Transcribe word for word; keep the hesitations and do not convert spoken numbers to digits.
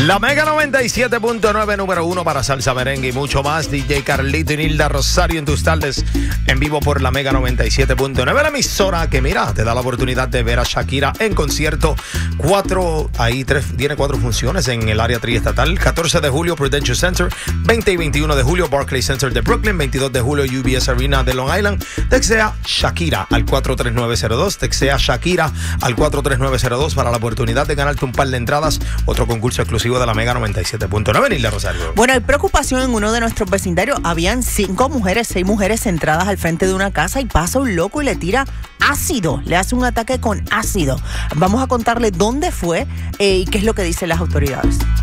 La Mega noventa y siete punto nueve, número uno para salsa, merengue y mucho más. D J Carlito y Nilda Rosario en tus tardes en vivo por la Mega noventa y siete punto nueve. La emisora que, mira, te da la oportunidad de ver a Shakira en concierto. Cuatro, ahí tres, tiene cuatro funciones en el área triestatal. catorce de julio, Prudential Center. veinte y veintiuno de julio, Barclays Center de Brooklyn. veintidós de julio, U B S Arena de Long Island. Textea Shakira al cuatro tres nueve cero dos. Textea Shakira al cuatro tres nueve cero dos para la oportunidad de ganarte un par de entradas. Otro concurso exclusivo de la Mega noventa y siete punto nueve, Nilda Rosario. Bueno, hay preocupación en uno de nuestros vecindarios. Habían cinco mujeres, seis mujeres centradas al frente de una casa y pasa un loco y le tira ácido. Le hace un ataque con ácido. Vamos a contarle dónde fue eh, y qué es lo que dicen las autoridades.